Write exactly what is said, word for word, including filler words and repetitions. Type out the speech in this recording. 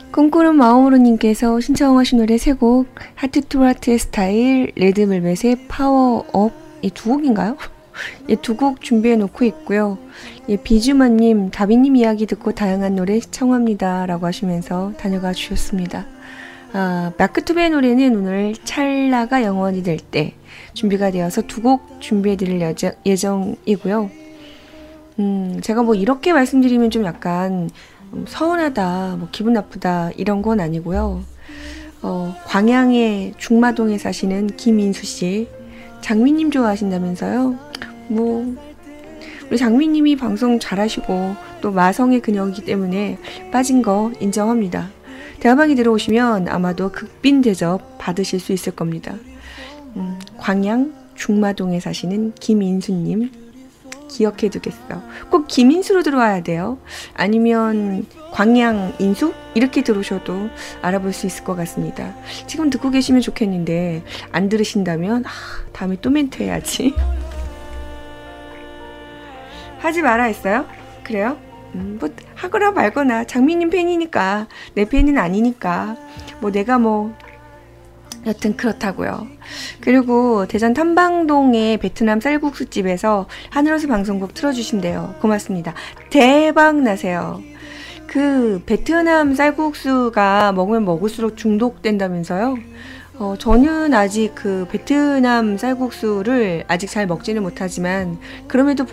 꿈꾸는 마음으로님께서 신청하신 노래 세 곡, 하트 투 하트의 스타일, 레드벨벳의 파워업, 이 두 곡인가요? 이 두 곡 준비해 놓고 있고요. 예, 비주마님, 다비님 이야기 듣고 다양한 노래 청합니다 라고 하시면서 다녀가 주셨습니다. 아, 마크투베의 노래는 오늘 찰나가 영원이 될 때 준비가 되어서 두 곡 준비해 드릴 예정, 예정이고요. 음, 제가 뭐 이렇게 말씀드리면 좀 약간 서운하다, 뭐 기분 나쁘다 이런 건 아니고요. 어, 광양의 중마동에 사시는 김인수 씨, 장미님 좋아하신다면서요? 뭐 우리 장미님이 방송 잘하시고 또 마성의 그녀이기 때문에 빠진 거 인정합니다. 대화방에 들어오시면 아마도 극빈 대접 받으실 수 있을 겁니다. 음, 광양 중마동에 사시는 김인수님 기억해 두겠어. 꼭 김인수로 들어와야 돼요. 아니면 광양인수? 이렇게 들어오셔도 알아볼 수 있을 것 같습니다. 지금 듣고 계시면 좋겠는데 안 들으신다면 아, 다음에 또 멘트 해야지. 하지 마라 했어요? 그래요? 음, 뭐 하거나 말거나 장미님 팬이니까 내 팬은 아니니까 뭐 내가 뭐 여튼 그렇다고요. 그리고 대전 탐방동의 베트남 쌀국수집에서 하늘어서 방송국 틀어주신대요. 고맙습니다. 대박 나세요. 그 베트남 쌀국수가 먹으면 먹을수록 중독된다면서요? 어, 저는 아직 그 베트남 쌀국수를 아직 잘 먹지는 못하지만 그럼에도